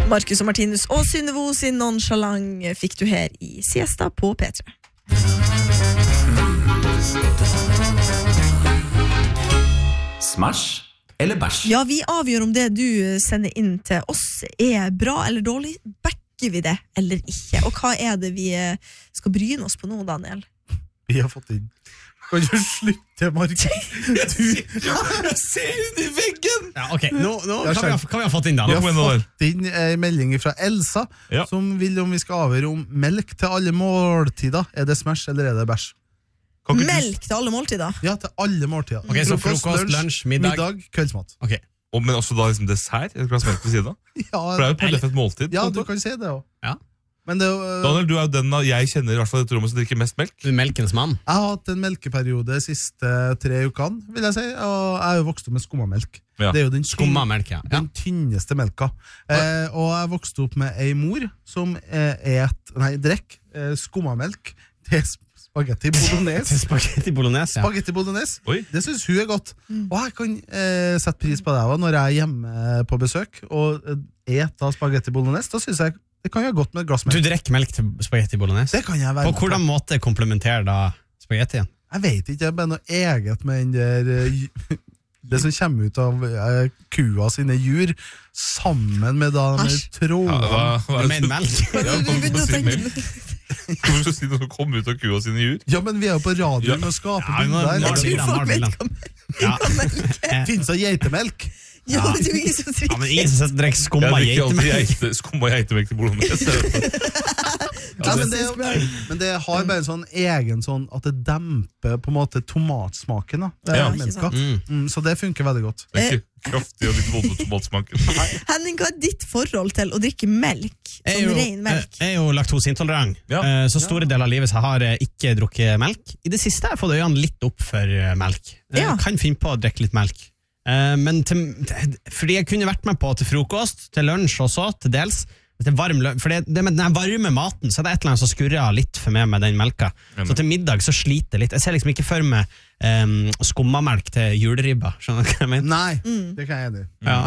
Markus og Martinus og Synnevo sin nonchalant fikk du her i Siesta på P3. Smash eller bæsj? Ja, vi avgjør om det du sender inn til oss er bra eller dårlig. Backer vi det eller ikke? Og hva er det vi skal bryne oss på nå, Daniel? Vi har fått inn. Kan du slutte, Markus? Jeg ser inn i veggen! Ja, ok, nå kan vi ha fått inn da. Vi har fått inn en melding fra Elsa, Ja. som vil om vi skal avgjøre om melk til alle måltider. Er det smash eller er det bæsj? Melk til alle måltider? Ja, til alle måltider. Ok, så frokost, lunsj, middag. Kveldsmat. Ok, Men også da liksom dessert? Et glass melk ved siden av? For det er jo et pellefett måltid. Ja, på en du måte. kan si det også. ja. Men det, Daniel, du er jo den jeg kjenner i hvert fall i dette rommet som drikker mest melk. Du er melkens mann. jeg har hatt en melkeperiode de siste 3 ukene, vil jeg si, og jeg er jo vokst opp med skummamelk. Ja. Det er jo den, Skumma melk, ja. den tynneste melka. Og jeg vokste opp med ei mor som drekk skummamelk til spagetti bolognese. Spagetti bolognese, ja. Spagetti bolognese. Oi. Det synes hun er godt. Og jeg kan sette pris på det også når jeg er hjemme på besøk og eter spagetti bolognese. Da synes jeg det kan være godt med et glass Du melk. drikker melk til spagetti bolognese? Det kan jeg være På med på. hvordan måte komplementerer da spagettien? Jeg vet ikke, det er bare noe eget med den der det som kommer ut av kua sine jur, sammen med da med Æsj. trådene. Med en melk? Ja, Du begynner å tenke- Hvorfor skal du si noe som kommer ut av kua sine jur? Ja, men vi er jo på radio Ja. med å skape Ja, vi må- bilder. må- Det Jeg tror folk vet Marmilla. hva melk er. finnes av geitemelk. Ja, det er jo ingen som Ja, men drikker. ingen som drikker skumma Jeg drikker alltid geitemelk. skumma geitemelk til bolognese. Ja, men det har bare en sånn egen sånn at det demper på en måte tomatsmaken da, Ja. melka. Mm. Så det funker veldig godt. Det er ikke kraftig og litt vonde tomatsmaken. Henning, hva er ditt forhold til å drikke melk? Sånn ren melk? Jeg er jo laktoseintolerant, Ja. så store deler av livet så har jeg ikke drukket melk. I det siste har jeg fått øynene litt opp for melk. Ja. Jeg kan finne på å drikke litt melk. Men fordi jeg kunne vært med på til frokost, til lunsj også, til dels. Til for det med den varme maten, så er det et eller annet som skurrer litt for meg med den melka. Så til middag så sliter jeg litt. Jeg ser liksom ikke for meg skummamelk til juleribba. Skjønner du hva jeg mener? Nei, det kan jeg enig i. Ja.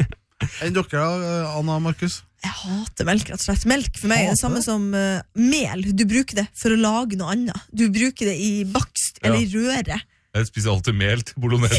Enn dere da, Anna og Markus? Jeg hater melk, rett og slett. Melk for meg er det samme som mel. Du bruker det for å lage noe annet. Du bruker det i bakst eller i røre. Jeg spiser alltid mel til bolognese.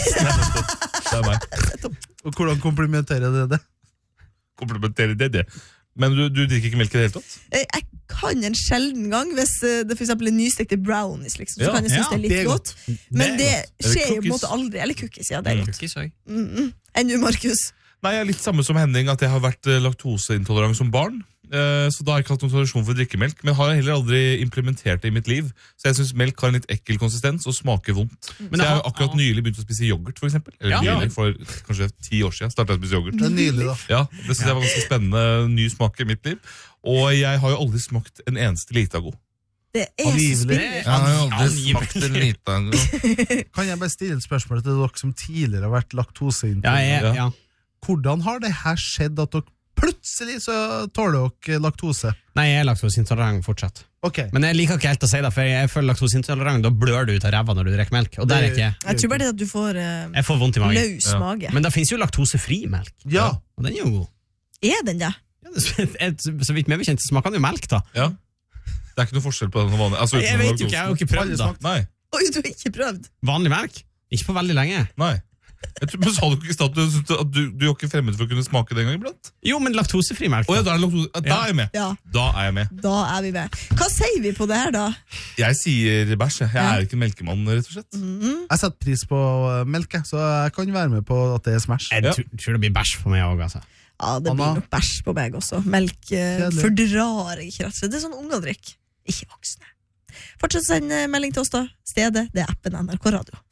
Det er meg. Og hvordan komplementerer det det? Komplementerer det. Men du drikker ikke melk i det hele tatt? Jeg kan en sjelden gang, hvis det for eksempel er nystekte brownies, liksom, så Ja. kan jeg synes Ja, det er litt det er godt. Men det Eller skjer jo på en cookies. måte aldri. Eller cookies, ja, det er godt. Cookies også. Enn du, Markus? Nei, jeg er litt samme som Henning, at jeg har vært laktoseintolerant som barn. Så da har jeg ikke hatt noen tradisjon for å drikke melk, men har heller aldri implementert det i mitt liv. Så jeg synes melk har en litt ekkel konsistens og smaker vondt. Men Så jeg har det har- akkurat nylig begynt å spise yoghurt, for eksempel. Eller Ja. nylig, for kanskje 10 år siden startet jeg å spise yoghurt. Det er nydelig da. Ja, det synes jeg var ganske spennende, ny smak i mitt liv. Og jeg har jo aldri smakt en eneste Litago. Det er så Angivelig. spennende. Jeg har jo aldri Angivelig. smakt en Litago. Kan jeg bare stille et spørsmål til dere som tidligere har vært laktoseintolerant? Ja. Hvordan har det her skjedd at dere plutselig så tåler dere laktose? Nei, jeg er laktoseintolerant fortsatt. Ok, Men jeg liker ikke helt å si det, for jeg føler laktoseintolerant, da blør du ut av ræva når du drikker melk. Og der er ikke jeg. Jeg tror bare det at du får Jeg får vondt i magen. løs Ja. mage. Men det finnes jo laktosefri melk, ja. og den er jo god. Er den det? Ja, så vidt meg bekjent så smaker den jo melk, da. Ja. Det er ikke noe forskjell på den og vanlig. Altså, Jeg uten vet jo laktose. ikke, jeg har jo ikke prøvd da. Nei, Oi, du har ikke prøvd? Vanlig melk? Ikke på veldig lenge. nei. Men sa du ikke i stad at du er ikke fremmed for å kunne smake det en gang iblant? Jo, men laktosefri melk. Åja, da. da er det laktose. Da er jeg med. Ja, Da er jeg med. da er vi med. Hva sier vi på det her, da? Jeg sier bæsj. Jeg Ja. er ikke en melkemann, rett og slett. Jeg setter pris på melk, så jeg kan være med på at det er smash. Jeg tror det blir bæsj for meg også, altså. Ja, det Anna? blir nok bæsj på meg også. Melk Kjedelig. fordrar jeg ikke, rett og slett. Det er sånn unger drikker, ikke voksne. Fortsett å sende melding til oss da. Stedet, det er appen NRK Radio.